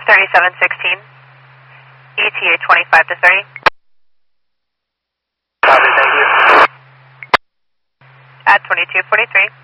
3716, ETA 25 to 30. Copy, thank you. At 2243.